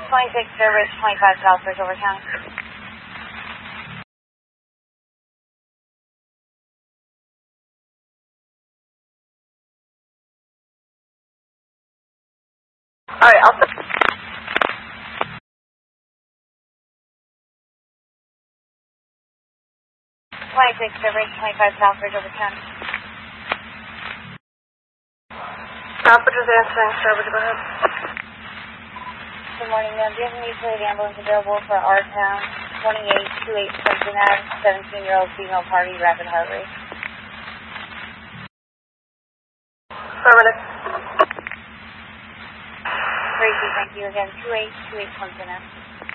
26, Ridge 25 South Bridge, over county. Alright, I'll... 26, Ridge 25 South Bridge, over county. Southbridge is answering, Starbridge, go ahead. Good morning, ma'am. Do you have any utility ambulance available for our town? 2828 Clemson Ave, 17-year-old female party, rapid heart rate. Affirmative. Tracy, thank you again. 2828 Clemson Ave.